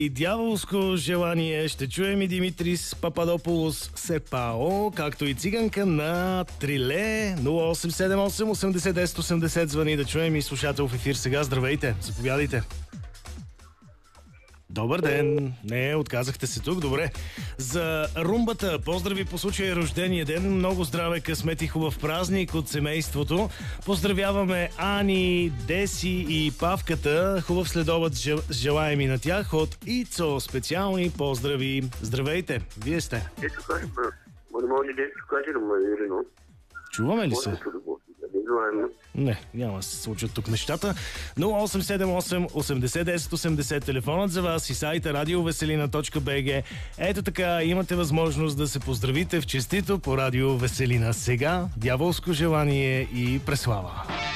И дяволско желание ще чуем и Димитрис Пападополос Сепао, както и циганка на Триле. 0878 80 10 80 звъни да чуем и слушател в ефир сега. Здравейте, заповядайте. Добър ден! Не, отказахте се тук, добре. За румбата, поздрави по случая рождения ден, много здраве, късмет и хубав празник от семейството. Поздравяваме Ани, Деси и Павката. Хубав следобед желаем и на тях от Ицо. Специални поздрави. Здравейте, вие сте. Чуваме ли се? Не, няма да се случат тук нещата. 0878 80 10 80 телефонът за вас и сайта radioveselina.bg. Ето така, имате възможност да се поздравите в честито по Радио Веселина. Сега дяволско желание и преслава.